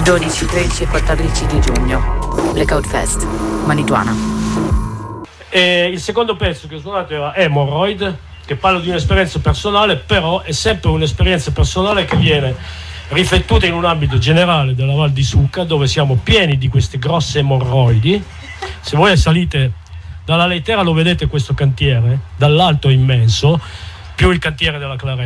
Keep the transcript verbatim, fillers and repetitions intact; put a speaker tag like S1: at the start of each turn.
S1: dodici, tredici e quattordici di giugno. Blackout Fest, Manituana.
S2: E il secondo pezzo che ho suonato era Hemorrhoid, che parla di un'esperienza personale, però è sempre un'esperienza personale che viene riflettuta in un ambito generale della Val di Succa, dove siamo pieni di queste grosse emorroidi. Se voi salite dalla Leitera lo vedete questo cantiere, dall'alto è immenso, più il cantiere della Claretta.